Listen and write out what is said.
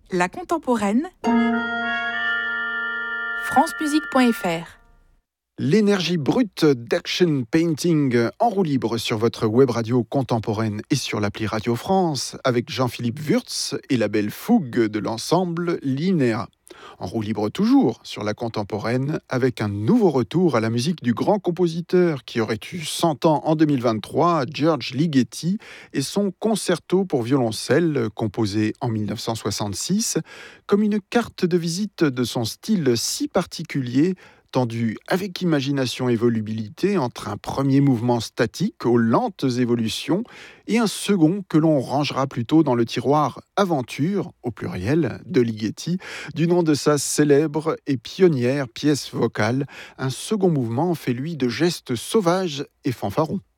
La contemporaine, francemusique.fr. L'énergie brute d'Action Painting en roue libre sur votre web radio contemporaine et sur l'appli Radio France avec Jean-Philippe Wurtz et la belle fougue de l'ensemble Linéa. En roue libre toujours sur la contemporaine avec un nouveau retour à la musique du grand compositeur qui aurait eu 100 ans en 2023, George Ligeti, et son concerto pour violoncelle composé en 1966 comme une carte de visite de son style si particulier, tendu avec imagination et volubilité entre un premier mouvement statique aux lentes évolutions et un second que l'on rangera plutôt dans le tiroir aventure, au pluriel, de Ligeti, du nom de sa célèbre et pionnière pièce vocale. Un second mouvement fait lui de gestes sauvages et fanfarons.